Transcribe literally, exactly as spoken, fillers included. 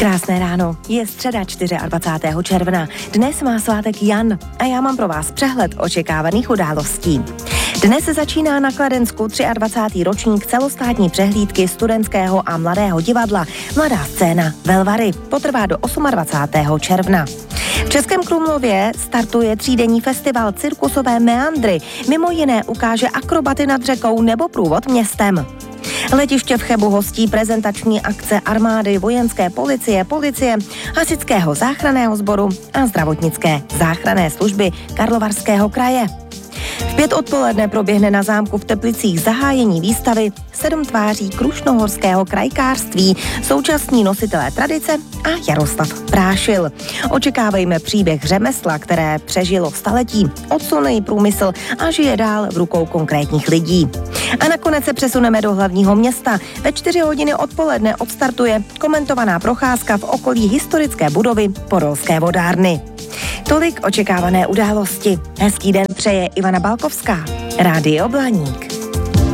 Krásné ráno, je středa dvacátého čtvrtého června. Dnes má svátek Jan a já mám pro vás přehled očekávaných událostí. Dnes začíná na Kladensku dvacátý třetí ročník celostátní přehlídky studentského a mladého divadla Mladá scéna Velvary. Potrvá do dvacátého osmého června. V Českém Krumlově startuje třídenní festival Cirkusové meandry. Mimo jiné ukáže akrobaty nad řekou nebo průvod městem. Letiště v Chebu hostí prezentační akce armády, vojenské policie, policie, hasičského záchranného sboru a zdravotnické záchranné služby Karlovarského kraje. V pět odpoledne proběhne na zámku v Teplicích zahájení výstavy Sedm tváří krušnohorského krajkářství, současní nositelé tradice a Jaroslav Prášil. Očekávejme příběh řemesla, které přežilo staletí, odsunej průmysl a žije dál v rukou konkrétních lidí. A nakonec se přesuneme do hlavního města. Ve čtyři hodiny odpoledne odstartuje komentovaná procházka v okolí historické budovy Podolské vodárny. Tolik očekávané události. Hezký den přeje Ivana Balkovská. Rádio Blaník.